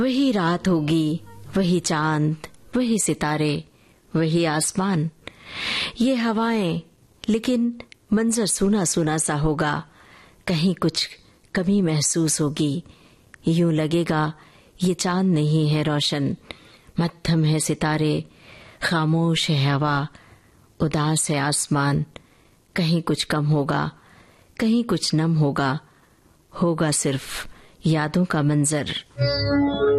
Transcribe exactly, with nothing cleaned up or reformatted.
वही रात होगी, वही चांद, वही सितारे, वही आसमान, ये हवाएं, लेकिन मंजर सूना सूना सा होगा। कहीं कुछ कमी महसूस होगी, यूं लगेगा ये चांद नहीं है रोशन, मध्यम है सितारे, खामोश है हवा, उदास है आसमान। कहीं कुछ कम होगा, कहीं कुछ नम होगा, होगा सिर्फ यादों का मंजर।